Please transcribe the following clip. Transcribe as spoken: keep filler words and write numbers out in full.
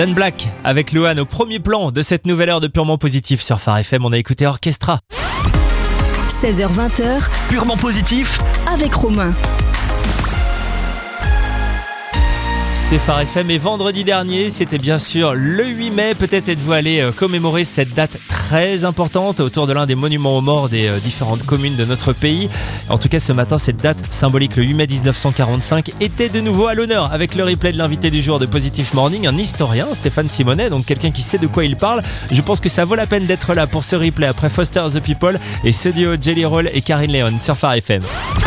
Dan Black avec Lohan au premier plan de cette nouvelle heure de Purement Positif sur Phare F M. On a écouté Orchestra. seize heures vingt, Purement Positif avec Romain. C'est Phare F M et vendredi dernier, c'était bien sûr le huit mai. Peut-être êtes-vous allé commémorer cette date très importante autour de l'un des monuments aux morts des différentes communes de notre pays. En tout cas, ce matin, cette date symbolique, le huit mai dix-neuf cent quarante-cinq, était de nouveau à l'honneur avec le replay de l'invité du jour de Positif Morning, un historien, Stéphane Simonet, donc quelqu'un qui sait de quoi il parle. Je pense que ça vaut la peine d'être là pour ce replay après Foster the People et ce duo Jelly Roll et Karine Léon sur Phare F M.